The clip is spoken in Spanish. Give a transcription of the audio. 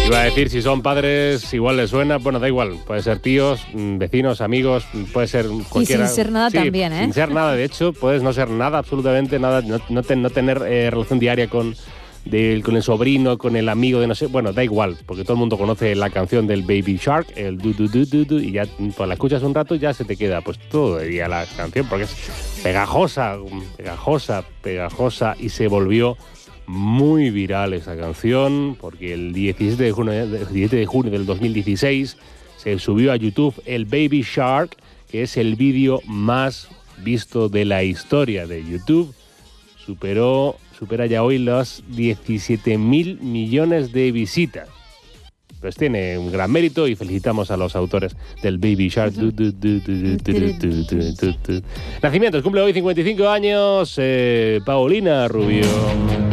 Iba a decir, si son padres, igual les suena. Bueno, da igual. Puede ser tíos, vecinos, amigos, puede ser cualquiera. Y sin ser nada también, ¿eh? Sin ser nada, de hecho, puedes no ser nada, absolutamente nada, no tener relación diaria con el sobrino, con el amigo de no sé. Bueno, da igual, porque todo el mundo conoce la canción del Baby Shark, el du du du du du, y ya pues la escuchas un rato y ya se te queda pues todo el día la canción, porque es pegajosa, y se volvió muy viral esa canción, porque el 17 de junio del 2016 se subió a YouTube el Baby Shark, que es el vídeo más visto de la historia de YouTube. Supera ya hoy los 17.000 millones de visitas. Pues tiene un gran mérito y felicitamos a los autores del Baby Shark. Nacimientos, cumple hoy 55 años Paulina Rubio.